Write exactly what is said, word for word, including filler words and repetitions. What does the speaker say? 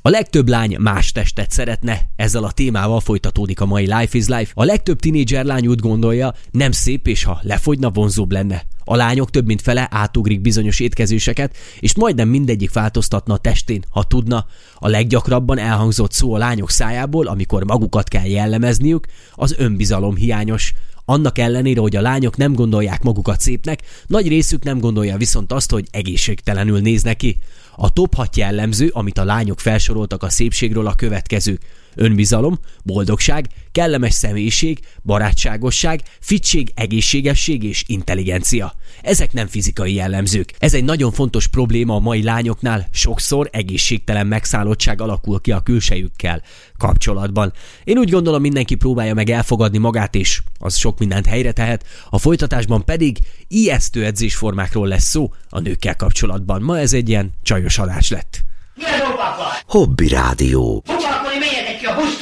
A legtöbb lány más testet szeretne, ezzel a témával folytatódik a mai Life is Life. A legtöbb tinédzser lány úgy gondolja, nem szép, és ha lefogyna, vonzóbb lenne. A lányok több mint fele átugrik bizonyos étkezéseket, és majdnem mindegyik változtatna a testén, ha tudna. A leggyakrabban elhangzott szó a lányok szájából, amikor magukat kell jellemezniük, az önbizalom hiányos. Annak ellenére, hogy a lányok nem gondolják magukat szépnek, nagy részük nem gondolja viszont azt, hogy egészségtelenül néznek ki. A top hat jellemző, amit a lányok felsoroltak a szépségről, a következő: önbizalom, boldogság, kellemes személyiség, barátságosság, fittség, egészségesség és intelligencia. Ezek nem fizikai jellemzők. Ez egy nagyon fontos probléma a mai lányoknál, sokszor egészségtelen megszállottság alakul ki a külsejükkel kapcsolatban. Én úgy gondolom, mindenki próbálja meg elfogadni magát, és az sok mindent helyre tehet. A folytatásban pedig ijesztő edzésformákról lesz szó a nőkkel kapcsolatban. Ma ez egy ilyen csajos adás lett. Hobby Rádió.